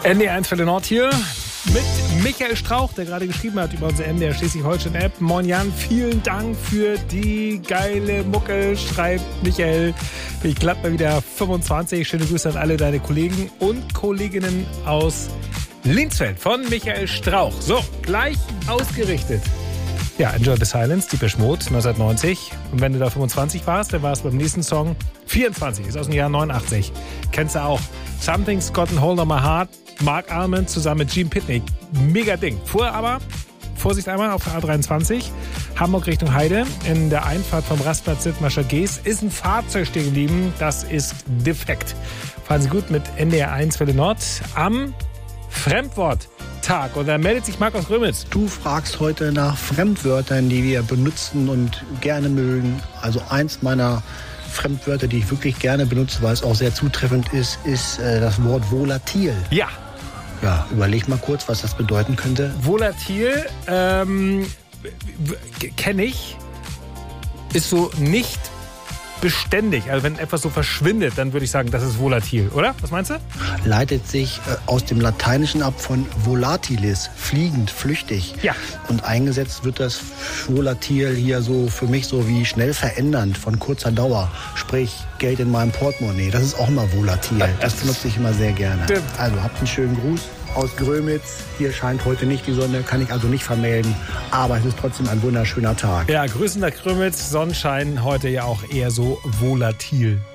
NDR1 für den Nord hier mit Michael Strauch, der gerade geschrieben hat über unsere NDR Schleswig-Holstein-App. Moin Jan, vielen Dank für die geile Mucke, schreibt Michael. Ich glatt mal wieder 25. Schöne Grüße an alle deine Kollegen und Kolleginnen aus Linsfeld von Michael Strauch. So, gleich ausgerichtet. Ja, Enjoy the Silence, Depeche Mode, 1990. Und wenn du da 25 warst, dann war es beim nächsten Song 24, ist aus dem Jahr 89. Kennst du auch. Something's Gotten Hold on My Heart, Mark Almond zusammen mit Gene Pitney. Mega Ding. Vorher aber, Vorsicht einmal, auf der A23, Hamburg Richtung Heide. In der Einfahrt vom Rastplatz Dithmarscher Geest ist ein Fahrzeug stehen geblieben. Das ist defekt. Fahren Sie gut mit NDR1 Welle Nord am Fremdworttag. Und da meldet sich Marc aus Grömitz. Du fragst heute nach Fremdwörtern, die wir benutzen und gerne mögen. Also eins meiner Fremdwörter, die ich wirklich gerne benutze, weil es auch sehr zutreffend ist, ist das Wort volatil. Ja. Ja, überleg mal kurz, was das bedeuten könnte. Volatil, kenne ich, ist so nicht beständig. Also wenn etwas so verschwindet, dann würde ich sagen, das ist volatil, oder? Was meinst du? Leitet sich aus dem Lateinischen ab von volatilis, fliegend, flüchtig. Ja. Und eingesetzt wird das volatil hier so für mich so wie schnell verändernd, von kurzer Dauer. Sprich, Geld in meinem Portemonnaie. Das ist auch immer volatil. Das benutze ich immer sehr gerne. Stimmt. Also habt einen schönen Gruß aus Grömitz. Hier scheint heute nicht die Sonne, kann ich also nicht vermelden. Aber es ist trotzdem ein wunderschöner Tag. Ja, Grüßen nach Grömitz. Sonnenschein heute ja auch eher so volatil.